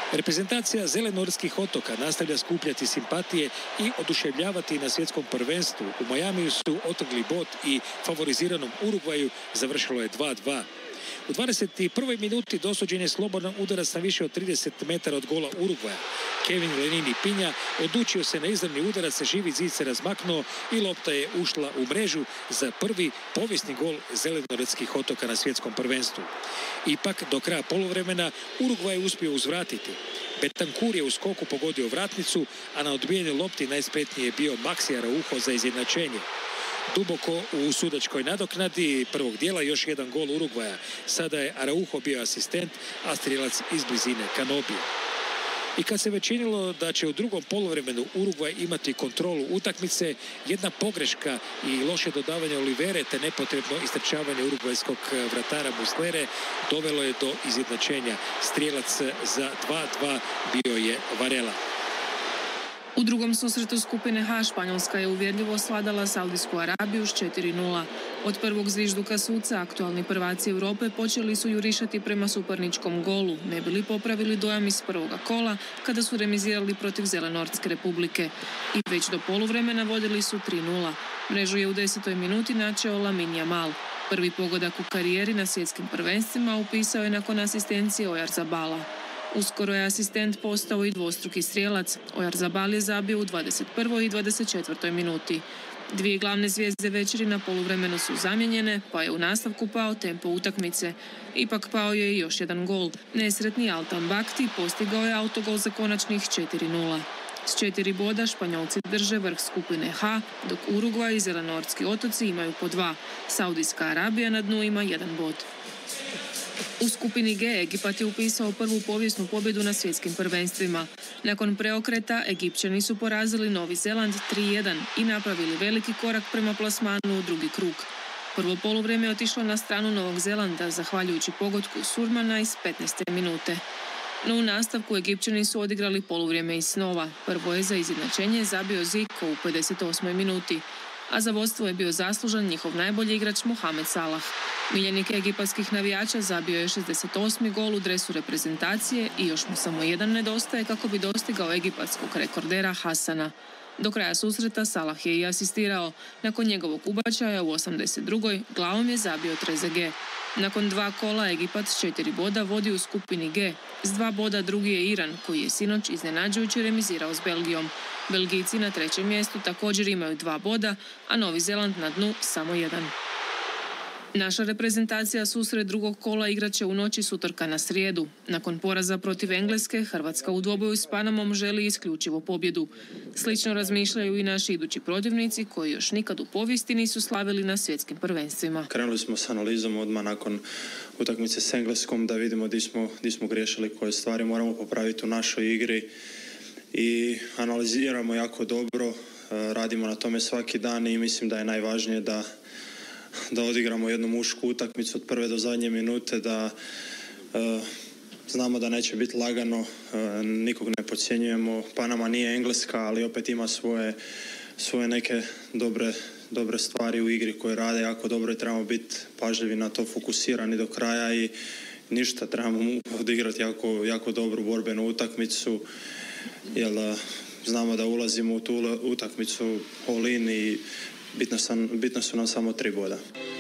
Reprezentacija Zelenortskih otoka nastavlja skupljati simpatije i oduševljavati na svjetskom prvenstvu. U Majamiju su otrgli bod i favoriziranom Urugvaju završilo je 2:2. U 21. minuti dosuđen je slobodan udarac na više od 30 metara od gola Urugvaja. Kevin Lenini Pinja odlučio se na izravni udarac, živi zid se razmaknuo i lopta je ušla u mrežu za prvi povijesni gol Zelenortskih otoka na svjetskom prvenstvu. Ipak, do kraja poluvremena Urugvaj je uspio uzvratiti. Betancourt je u skoku pogodio vratnicu, a na odbijenju lopti najspretniji je bio Maxi Araujo za izjednačenje. Duboko u sudačkoj nadoknadi prvog dijela još jedan gol Urugvaja. Sada je Araujo bio asistent, a strijelac iz blizine Kanobija. I kad se već činilo da će u drugom poluvremenu Urugvaj imati kontrolu utakmice, jedna pogreška i loše dodavanje Olivere te nepotrebno istrčavanje urugvajskog vratara Muslere dovelo je do izjednačenja. Strijelac za 2:2 bio je Varela. U drugom susretu skupine H Španjolska je uvjerljivo svladala Saudijsku Arabiju s 4:0. Od prvog zvižduka suca aktualni prvaci Europe počeli su jurišati prema suparničkom golu, ne bili popravili dojam iz prvoga kola kada su remizirali protiv Zelenortske republike. I već do poluvremena vodili su 3:0. Mrežu je u 10. minuti načeo Lamine Yamal. Prvi pogodak u karijeri na svjetskim prvenstvima upisao je nakon asistencije Oyarzabala. Uskoro je asistent postao i dvostruki strijelac. Oyarzabal je zabio u 21. i 24. minuti. Dvije glavne zvijezde večeri na poluvremenu su zamijenjene, pa je u nastavku pao tempo utakmice. Ipak pao je i još jedan gol. Nesretni Altan Bakti postigao je autogol za konačnih 4:0. S 4 boda Španjolci drže vrh skupine H, dok Urugvaj i Zelenortski otoci imaju po 2. Saudijska Arabija na dnu ima 1 bod. U skupini G Egipat je upisao prvu povijesnu pobjedu na svjetskim prvenstvima. Nakon preokreta Egipćani su porazili Novi Zeland 3:1 i napravili veliki korak prema plasmanu u drugi krug. Prvo poluvrijeme je otišlo na stranu Novog Zelanda zahvaljujući pogodku Surmana iz 15. minute. No u nastavku Egipćani su odigrali poluvrijeme iz snova. Prvo je za izjednačenje zabio Zico u 58. minuti, a za vodstvo je bio zaslužan njihov najbolji igrač Mohamed Salah. Miljenik egipatskih navijača zabio je 68. gol u dresu reprezentacije i još mu samo jedan nedostaje kako bi dostigao egipatskog rekordera Hasana. Do kraja susreta Salah je i asistirao. Nakon njegovog ubačaja u 82. glavom je zabio Trezeguet. Nakon 2 kola Egipat s 4 boda vodi u skupini G. S 2 boda drugi je Iran, koji je sinoć iznenađujuće remizirao s Belgijom. Belgijci na 3. mjestu također imaju 2 boda, a Novi Zeland na dnu samo 1. Naša reprezentacija susret drugog kola igraće u noći s utorka na srijedu. Nakon poraza protiv Engleske, Hrvatska u dvoboju s Panamom želi isključivo pobjedu. Slično razmišljaju i naši idući protivnici koji još nikad u povijesti nisu slavili na svjetskim prvenstvima. Krenuli smo s analizom odmah nakon utakmice s Engleskom da vidimo di smo griješili, koje stvari moramo popraviti u našoj igri i analiziramo jako dobro, radimo na tome svaki dan i mislim da je najvažnije da odigramo jednu mušku utakmicu od prve do zadnje minute, da znamo da neće biti lagano, nikog ne podcjenjujemo. Panama nije Engleska, ali opet ima svoje neke dobre stvari u igri koje rade jako dobro i trebamo biti pažljivi na to, fokusirani do kraja i ništa, trebamo odigrati jako dobru borbenu utakmicu, jer znamo da ulazimo u tu utakmicu all in i bitno su nam samo 3 boda.